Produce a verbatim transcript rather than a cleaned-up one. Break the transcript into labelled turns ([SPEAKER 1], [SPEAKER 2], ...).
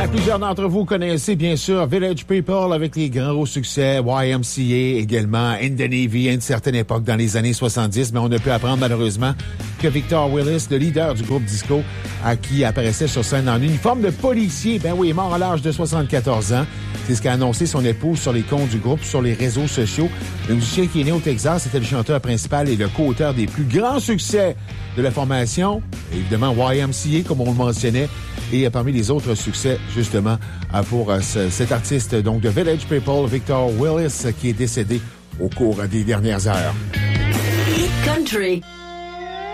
[SPEAKER 1] Ben, plusieurs d'entre vous connaissez bien sûr Village People avec les grands succès, Y M C A également, In the Navy à une certaine époque dans les années soixante-dix, mais on a pu apprendre malheureusement que Victor Willis, le leader du groupe disco, à qui apparaissait sur scène en uniforme de policier, ben oui, mort à l'âge de soixante-quatorze ans. C'est ce qu'a annoncé son épouse sur les comptes du groupe, sur les réseaux sociaux. Le musicien qui est né au Texas était le chanteur principal et le co-auteur des plus grands succès de la formation. Évidemment, Y M C A, comme on le mentionnait, et parmi les autres succès, justement, pour cet artiste donc de Village People, Victor Willis, qui est décédé au cours des dernières heures.
[SPEAKER 2] Country.